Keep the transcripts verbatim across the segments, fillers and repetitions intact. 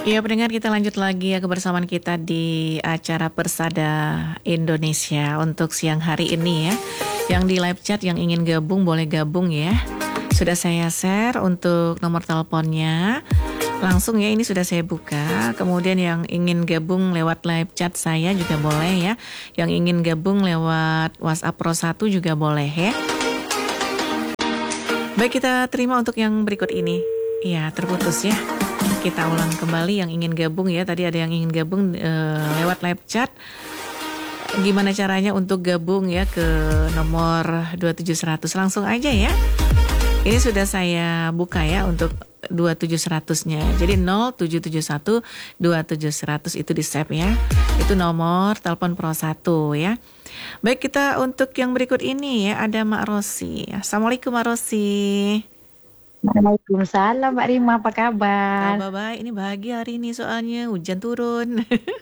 Iya pendengar, kita lanjut lagi ya kebersamaan kita di acara Persada Indonesia untuk siang hari ini ya. Yang di live chat yang ingin gabung boleh gabung ya. Sudah saya share untuk nomor teleponnya. Langsung ya, ini sudah saya buka. Kemudian yang ingin gabung lewat live chat saya juga boleh ya. Yang ingin gabung lewat WhatsApp Pro satu juga boleh ya. Baik, kita terima untuk yang berikut ini. Iya, terputus ya. Kita ulang kembali yang ingin gabung ya. Tadi ada yang ingin gabung uh, lewat live chat. Gimana caranya untuk gabung ya ke nomor dua tujuh seratus, langsung aja ya. Ini sudah saya buka ya untuk dua tujuh seratus-nya. Jadi nol tujuh tujuh satu dua tujuh seratus itu di save ya. Itu nomor telepon Pro satu ya. Baik, kita untuk yang berikut ini ya, ada Mak Rosi. Assalamualaikum Mak Rosi. Waalaikumsalam Mbak Rima, apa kabar? Kabar baik, ini bahagia hari ini soalnya hujan turun.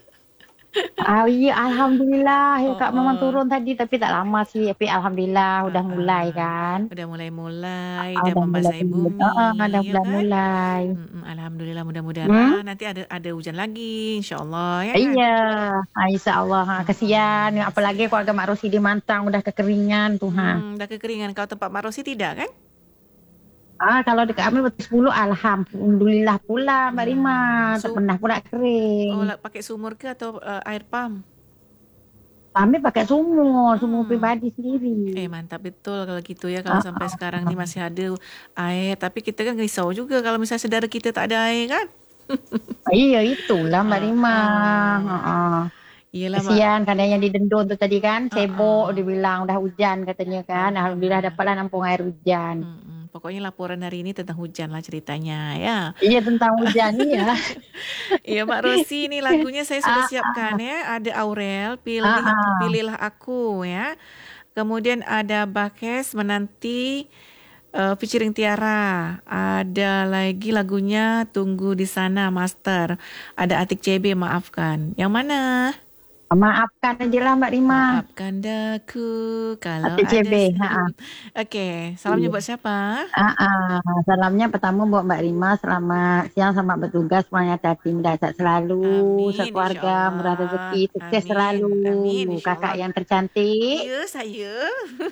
Ah, iya, Alhamdulillah ya Oh, Kak, memang oh. turun tadi tapi tak lama sih, tapi Alhamdulillah udah mulai Uh-uh. kan. Udah mulai-mulai Ah, dan udah mulai, membasahi ah, bumi udah ya kan. mulai-mulai. Mm-mm, Alhamdulillah, mudah-mudahan Hmm? ah, nanti ada ada hujan lagi insya Allah ya kan. Iya, ah, Insya Allah, ah, kesian. Mm-mm, Apalagi kasihan. keluarga Mak Rosi di Mantang udah kekeringan tuh, ha. Hmm, udah kekeringan. Kau tempat Marosi tidak kan? Ah, kalau di kami betul sepuluh, Alhamdulillah pula Mbak Rima, Hmm, tak su pernah pula kering. oh, lah, pakai sumur ke atau eh, air pump? Kami pakai sumur, sumur Hmm. pribadi sendiri. Eh mantap betul kalau gitu ya, kalau Ah, sampai sekarang ah. nih masih ada air, tapi kita kan risau juga kalau misalnya saudara kita tak ada air kan. Iya, itulah Mbak Rima. Uh-uh. Heeh. Iyalah Mak. Kesian kadang yang di Dendon tuh tadi kan, sibuk Uh-uh. dibilang udah hujan katanya kan. Alhamdulillah Alhamdulillah. dapatlah nampung air hujan. Mm-mm. Pokoknya laporan hari ini tentang hujan lah ceritanya ya. Iya, tentang hujan ya. Iya Mbak Rosi, ini lagunya saya sudah Ah, siapkan ya. Ada Aurel, ah, pilih ah. pilihlah aku ya. Kemudian ada Bakes menanti, uh, featuring Tiara. Ada lagi lagunya Tunggu di Sana Master. Ada Atik C B, maafkan. Yang mana? Maafkan aja lah Mbak Rima. Maafkan daku kalau Atik ada C B. Ah, ah. salah. Oke, salamnya Iya. buat siapa? Ah, ah. Salamnya pertama buat Mbak Rima, selamat siang, selamat bertugas, semuanya hati sehat selalu, Amin, insya sekeluarga murah Allah. rezeki, sukses Amin, selalu, amin, insya kakak Allah. yang tercantik. Iya, saya.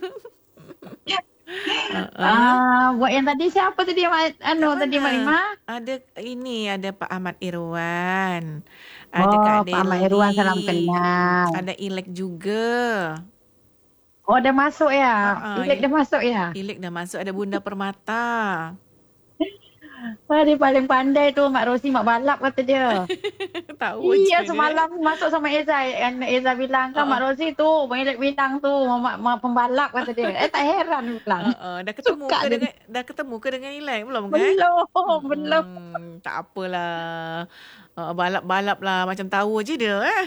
Uh-uh. Ah, buat yang tadi siapa tadi Mbak Yang anu tadi mana? Mbak Rima? Ada ini, ada Pak Ahmad Irwan. Ada Oh, Kak Pak Ahmad Irwan, salam Deli. kenal. Ada Ilek juga. Oh, udah masuk ya? Uh-uh, Ilek Il- udah masuk ya? Ilek dah masuk. Ada Bunda Permata. Wah, dia paling pandai tuh Mak Rosi, Mak Balap kata dia. Tahu Iya, aja dia. semalam masuk sama Eza. Yang Eza bilang kan Mak Uh-uh. Rosi tuh, Bang Ilek bilang tuh, Mak, Mak pembalap kata dia. Eh, tak heran bilang. Uh-uh. Dah ketemu Suka ke dia. dengan dah ketemu ke dengan Ilek belum kan? Belum, belum. Mm-mm. Tak apalah. Uh, balap-balap lah, macam tahu aja dia eh.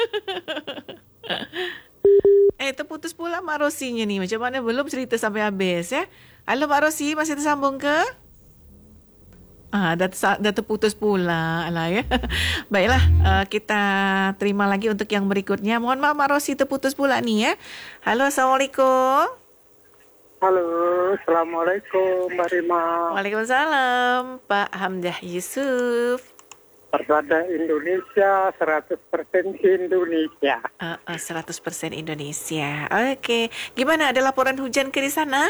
Eh, terputus pula Mak Rosinya nih. Macam mana belum cerita sampai habis ya? Halo Mak Rosi, masih tersambung ke? Ah, dah, tersa- dah terputus pula. Alah ya. Baiklah, uh, kita terima lagi untuk yang berikutnya. Mohon maaf Mak Rosi, terputus pula nih ya. Halo, Assalamualaikum. Halo, Assalamualaikum Mbak Rima. Waalaikumsalam, Pak Hamdah Yusuf. Persada Indonesia, seratus persen Indonesia. Uh, uh, seratus persen Indonesia. Oke, gimana? Ada laporan hujan ke di sana?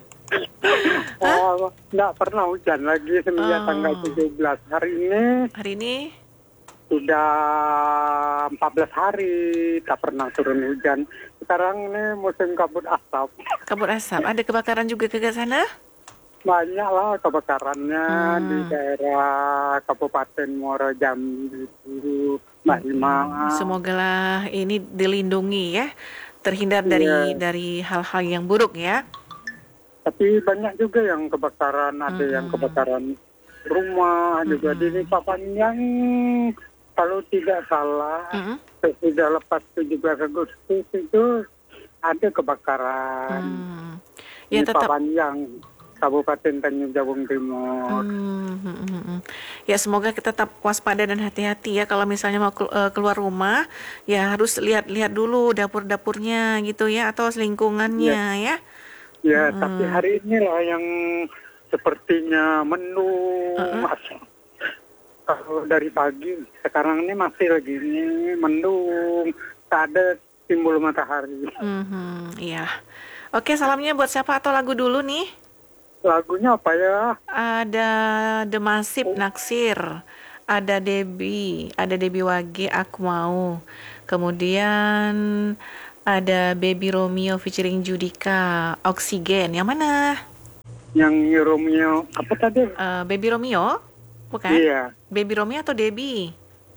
Oh, nggak pernah hujan lagi semenjak Oh. tanggal tujuh belas. Hari ini Hari ini? sudah empat belas hari tak pernah turun hujan. Sekarang ini musim kabut asap. Kabut asap. Ada kebakaran juga ke sana? Banyak lah kebakarannya Hmm. di daerah Kabupaten Muara Jambi, Mbak Rima. Semogalah ini dilindungi ya, terhindar Iya. dari dari hal-hal yang buruk ya. Tapi banyak juga yang kebakaran, ada yang Mm-mm. kebakaran rumah juga di Nisa Panjang. Kalau tidak salah, Mm-mm. sudah lepas tujuh belas Agustus itu ada kebakaran Hmm. di Ya Nisa tetap. Panjang, Kabupaten Tanjung Jabung Timur. Hmm, hmm, hmm, hmm. Ya semoga kita tetap waspada dan hati-hati ya kalau misalnya mau kelu- eh, keluar rumah, ya harus lihat-lihat dulu dapur-dapurnya gitu ya, atau lingkungannya ya. Ya, Mm-mm. tapi hari inilah yang sepertinya menu Uh-uh. kalau dari pagi, sekarang ini masih lagi ini mendung, tak ada timbul matahari. Mhm, iya. Oke, salamnya buat siapa atau lagu dulu nih? Lagunya apa ya? Ada Demasif Naksir, ada Debbie, ada Debbie Wage, Aku Mau. Kemudian ada Baby Romeo featuring Judika, Oksigen. Yang mana? Yang Romeo apa tadi? Eh, Baby Romeo? Bukan? Iya, Baby Romeo atau Debbie?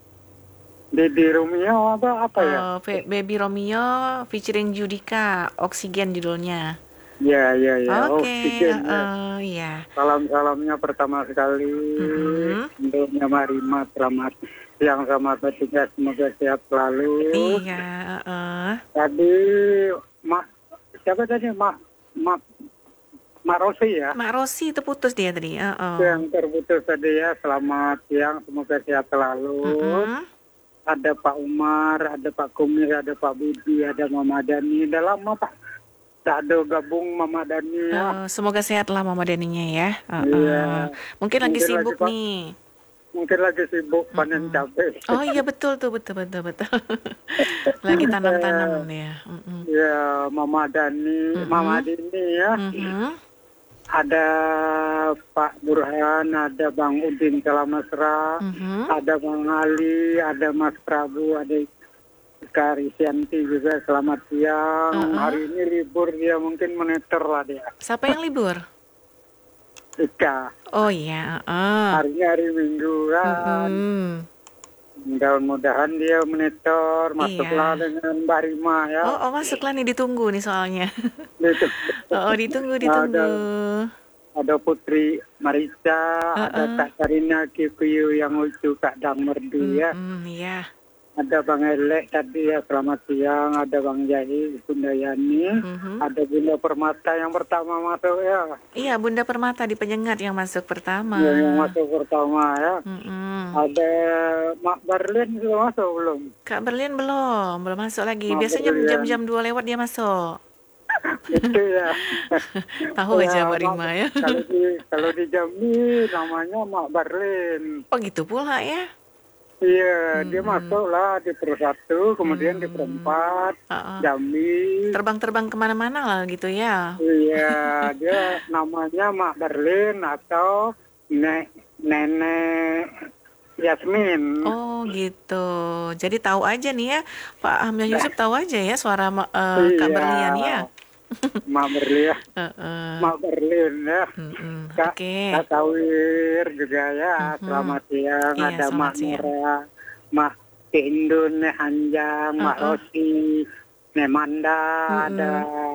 Dede Romeo apa apa ya? Eh, Fe- Baby Romeo featuring Judika, Oksigen judulnya. Iya, iya, iya. Oke, Oksigen, ya. eh, iya. Salam-salamnya pertama sekali Mhm. untuk Nyama Rima, selamat siang sama petugas, semoga sehat selalu. Iya, eh. Tadi Mak siapa tadi Mak Mak Mak Rosi ya? Mak Rosi itu putus dia tadi. eh, eh. Yang terputus tadi ya, selamat siang, semoga sehat selalu. Mm-mm. Ada Pak Umar, ada Pak Kumir, ada Pak Budi, ada Mama Dani. Udah lama Pak, tak ada gabung Mama Dani Eh, ya. semoga sehat lah Mama Daninya ya. Eh, eh. Iya. Mungkin lagi Mungkin sibuk lagi, Pak. nih. Mungkin lagi sibuk panen cabai. Oh iya betul tuh, betul betul betul. Lagi tanam-tanam ya. Mm-mm. Ya, Mama Dani, Mama Dini ya. Mhm. Ada Pak Burhan, ada Bang Udin Salamasra, Mhm. ada Bang Ali, ada Mas Prabu, ada Ika Risyanti juga, selamat siang. Uh-uh. Hari ini libur dia, mungkin meneter lah dia. Siapa yang libur? Ika, Oh iya. eh. harinya hari Minggu kan. Mm. Mudah-mudahan dia meneter, masuklah Iya. dengan Mbak Rima ya. Oh, oh masuklah nih, ditunggu nih soalnya. Gitu. Oh, oh, ditunggu ditunggu. Ada Putri Marisa, ada Uh-uh. Kak Karina Kikuyu yang lucu, Kak Dang Merdu ya. Mm, iya. Ada Bang Elek tadi ya, selamat siang. Ada Bang Jahi, Bunda Yani. Mhm. Ada Bunda Permata yang pertama masuk ya. Iya, Bunda Permata di Penyengat yang masuk pertama. Ya, yang masuk pertama ya. Mm-mm. Ada Mak Berlin sudah masuk belum? Kak Berlian belum, belum masuk lagi. Mak Biasanya Berlian. jam-jam dua lewat dia masuk. Itu ya. Tahu aja Ya, Mbak Rima ya. Kalau di kalau di Jambi namanya Mak Berlin. Oh gitu pula ya. Iya, dia masuk lah di per satu, kemudian di perempat, Uh-uh. Jambi. Terbang-terbang kemana-mana lah gitu ya. Iya, dia namanya Mak Berlin atau Nek Nenek Yasmin. Oh gitu. Jadi tahu aja nih ya, Pak Hamzah Yusuf tahu aja ya suara Ma- eh, Kak Iya. Berlian ya. Mak Berlin, Uh-uh. Mak Berlin ya. Mm-mm. Kak, Oke. Kak Tawir juga ya. Mhm. Selamat siang. Iya, Ada selamat Mak siang. Nora, Mak Indun, Nek Anjang, Mak Uh-uh. Rosi, Nek Manda, Mhm. ada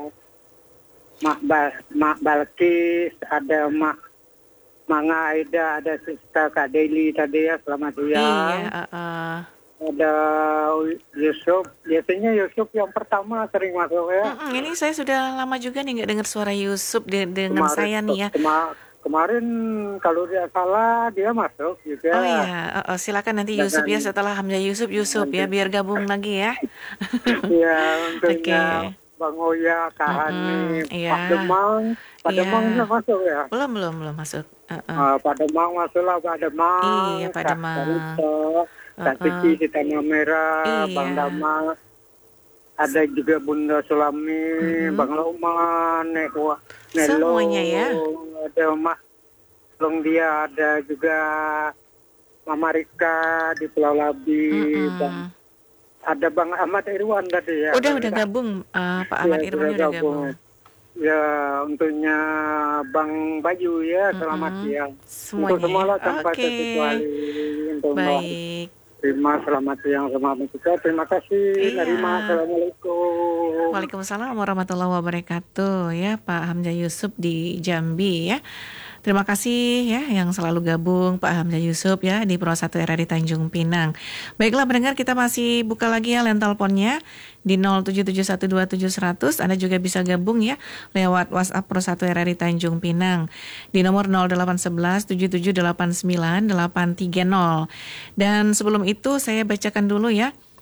Mak Bal Mak Balkis, ada Mak Manga Aida, ada Sista Kak Deli tadi ya. Selamat siang. Iya. Uh-uh. Ada Yusuf, biasanya Yusuf yang pertama sering masuk ya. Mm-mm, ini saya sudah lama juga nih nggak dengar suara Yusuf de- dengan saya nih ya. kema- kemarin kalau dia salah dia masuk juga. Oh iya, uh, uh, silakan nanti Yusuf ya, setelah Hamzah Yusuf Yusuf ya, biar gabung lagi ya. Iya, untuknya Oke. Bang Oya, Kak Mm-mm, Hani, iya. Pak Demang, Pak Iya. Demang sudah masuk ya. Belum belum belum masuk. Uh, uh. Ah, Pak Demang masuklah, Pak Demang. Iya, Pak Kak Demang. Sarito, Kak Uh-uh. Cici di Tanah Merah, Iya. Bang Dama. Ada juga Bunda Sulami, Mhm. Bang Loman, Nek Wa- Nelo, Semuanya ya? ada Mak Long dia, ada juga Mama Rika di Pulau Labi, Mm-mm. dan ada Bang Ahmad Irwan tadi ya. Udah udah gabung, uh, Pak Ahmad Ya, Irwan sudah udah gabung. Ya, untuknya Bang Bayu ya, selamat Mm-mm. siang. Semuanya. Untuk semua lah tanpa Oke. terkecuali. Untuk Mbak Baik. Rima, selamat siang sama juga. Terima kasih, Iya. Rima. Assalamualaikum. Waalaikumsalam warahmatullahi wabarakatuh ya, Pak Hamzah Yusuf di Jambi ya. Terima kasih ya yang selalu gabung Pak Hamzah Yusuf ya di Pro satu R R I Tanjung Pinang. Baiklah pendengar, kita masih buka lagi ya line teleponnya di nol tujuh tujuh satu dua tujuh seratus. Anda juga bisa gabung ya lewat WhatsApp Pro satu R R I Tanjung Pinang di nomor nol delapan satu satu tujuh tujuh delapan sembilan delapan tiga nol. Dan sebelum itu saya bacakan dulu ya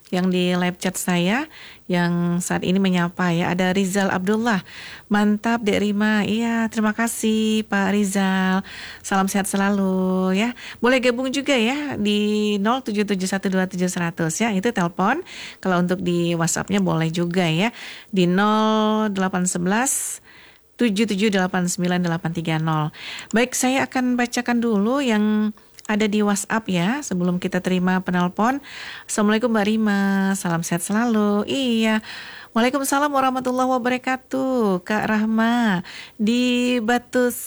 yang di live chat saya yang saat ini menyapa ya. Ada Rizal Abdullah. Mantap Dek Rima. Iya, terima kasih Pak Rizal. Salam sehat selalu ya. Boleh gabung juga ya di nol tujuh tujuh satu dua tujuh seratus ya. Itu telepon. Kalau untuk di WhatsApp-nya boleh juga ya. Di nol delapan satu satu tujuh tujuh delapan sembilan delapan tiga nol. Baik, saya akan bacakan dulu yang ada di WhatsApp ya sebelum kita terima penelpon. Assalamualaikum Mbak Rima, salam sehat selalu. Iya. Waalaikumsalam warahmatullahi wabarakatuh. Kak Rahma di Batu